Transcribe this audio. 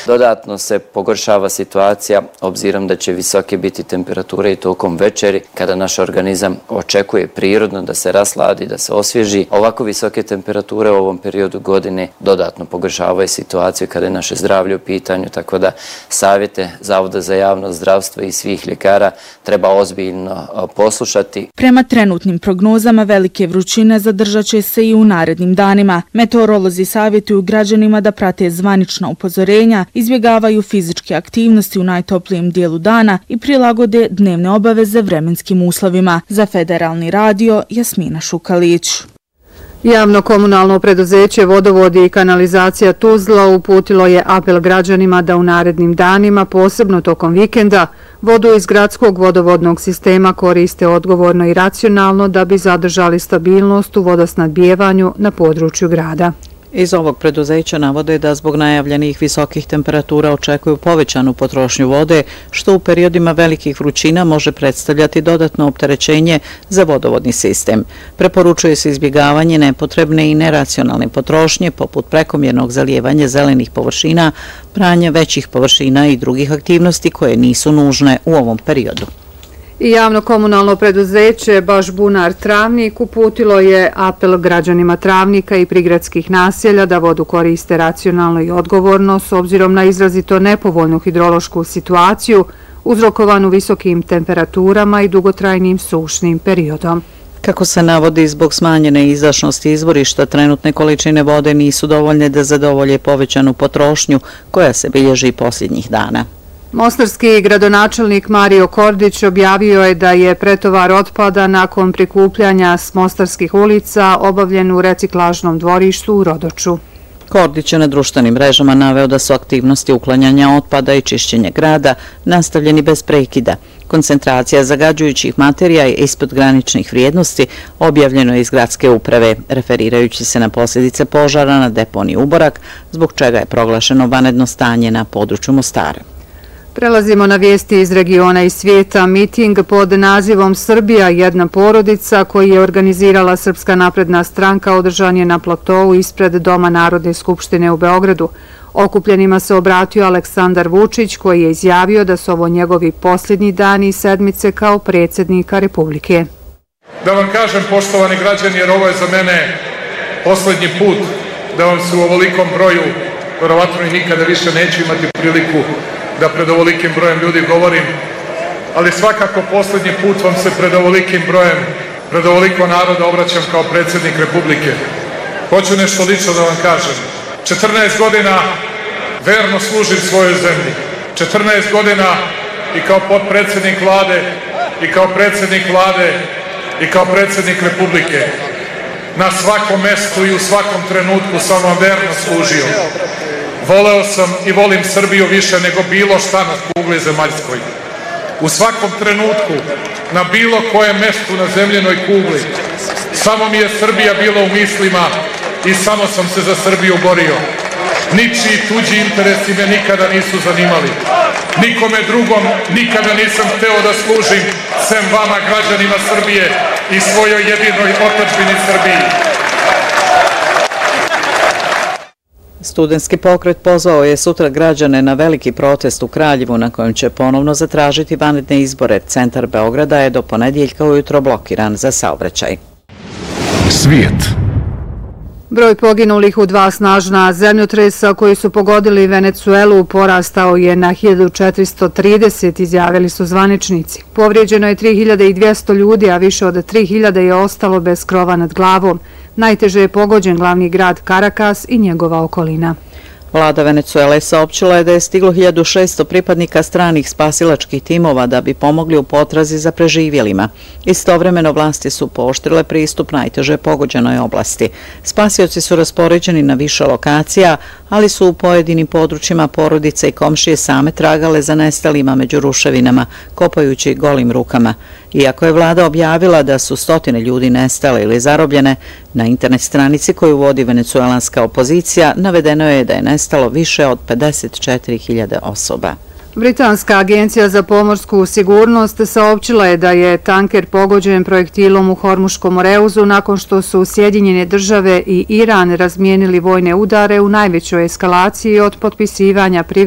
Dodatno se pogoršava situacija obzirom da će visoke biti temperature i tokom večeri kada naš organizam očekuje prirodno da se rasladi, da se osvježi. Ovako visoke temperature u ovom periodu godine dodatno pogoršavaju situaciju kada je naše zdravlje u pitanju, tako da savjete Zavoda za javno zdravstvo i svih ljekara treba ozbiljno poslušati. Prema trenutnim prognozama velike vrućine zadržat će se i u narednim danima. Meteorolozi savjetuju građanima da prate zvanična upozorenja, izbjegavaju fizičke aktivnosti u najtoplijem dijelu dana i prilagode dnevne obaveze vremenskim uslovima. Za Federalni radio, Jasmina Šukalić. Javno komunalno preduzeće Vodovodi i kanalizacija Tuzla uputilo je apel građanima da u narednim danima, posebno tokom vikenda, vodu iz gradskog vodovodnog sistema koriste odgovorno i racionalno da bi zadržali stabilnost u vodosnabdijevanju na području grada. Iz ovog preduzeća navode da zbog najavljenih visokih temperatura očekuju povećanu potrošnju vode, što u periodima velikih vrućina može predstavljati dodatno opterećenje za vodovodni sistem. Preporučuje se izbjegavanje nepotrebne i neracionalne potrošnje, poput prekomjernog zalijevanja zelenih površina, pranja većih površina i drugih aktivnosti koje nisu nužne u ovom periodu. I javno komunalno preduzeće Baš Bunar Travnik uputilo je apel građanima Travnika i prigradskih naselja da vodu koriste racionalno i odgovorno s obzirom na izrazito nepovoljnu hidrološku situaciju uzrokovanu visokim temperaturama i dugotrajnim sušnim periodom. Kako se navodi, zbog smanjene izdašnosti izvorišta, trenutne količine vode nisu dovoljne da zadovolje povećanu potrošnju koja se bilježi posljednjih dana. Mostarski gradonačelnik Mario Kordić objavio je da je pretovar otpada nakon prikupljanja s mostarskih ulica obavljen u reciklažnom dvorištu u Rodoču. Kordić je na društvenim mrežama naveo da su aktivnosti uklanjanja otpada i čišćenja grada nastavljeni bez prekida. Koncentracija zagađujućih materija je ispod graničnih vrijednosti, objavljeno je iz gradske uprave, referirajući se na posljedice požara na deponiji Uborak, zbog čega je proglašeno vanredno stanje na području Mostara. Prelazimo na vijesti iz regiona i svijeta. Miting pod nazivom Srbija jedna porodica koji je organizirala Srpska napredna stranka održan je na platovu ispred Doma Narodne skupštine u Beogradu. Okupljenima se obratio Aleksandar Vučić koji je izjavio da su ovo njegovi posljednji dani i sedmice kao predsjednika Republike. Da vam kažem, poštovani građani, jer ovo je za mene posljednji put da vam se u ovolikom broju, verovatno i nikada više neću imati priliku da pred ovolikim brojem ljudi govorim, ali svakako posljednji put vam se pred ovolikim brojem, pred ovoliko naroda obraćam kao predsjednik Republike. Hoću nešto lično da vam kažem. 14 godina verno služim svojoj zemlji. 14 godina i kao potpredsjednik vlade, i kao predsjednik vlade, i kao predsjednik Republike. Na svakom mestu i u svakom trenutku sam vam verno služio. Voleo sam i volim Srbiju više nego bilo šta na kugli zemaljskoj. U svakom trenutku, na bilo kojem mestu na zemljenoj kugli, samo mi je Srbija bila u mislima i samo sam se za Srbiju borio. Ničiji tuđi interesi me nikada nisu zanimali. Nikome drugom nikada nisam hteo da služim, sem vama, građanima Srbije i svojoj jedinoj otadžbini Srbiji. Studentski pokret pozvao je sutra građane na veliki protest u Kraljevu na kojem će ponovno zatražiti vanredne izbore. Centar Beograda je do ponedjeljka ujutro blokiran za saobraćaj. Svijet. Broj poginulih u 2 snažna zemljotresa koji su pogodili Venecuelu porastao je na 1430, izjavili su zvaničnici. Povrijeđeno je 3200 ljudi, a više od 3000 je ostalo bez krova nad glavom. Najteže je pogođen glavni grad Caracas i njegova okolina. Vlada Venecuele saopćila je da je stiglo 1600 pripadnika stranih spasilačkih timova da bi pomogli u potrazi za preživjelima. Istovremeno vlasti su pooštrile pristup najteže pogođenoj oblasti. Spasioci su raspoređeni na više lokacija, ali su u pojedinim područjima porodice i komšije same tragale za nestalima među ruševinama, kopajući golim rukama. Iako je vlada objavila da su stotine ljudi nestale ili zarobljene, na internet stranici koju vodi venecuelanska opozicija navedeno je da je nestalo više od 54.000 osoba. Britanska agencija za pomorsku sigurnost saopćila je da je tanker pogođen projektilom u Hormuškom Moreuzu nakon što su Sjedinjene države i Iran razmijenili vojne udare u najvećoj eskalaciji od potpisivanja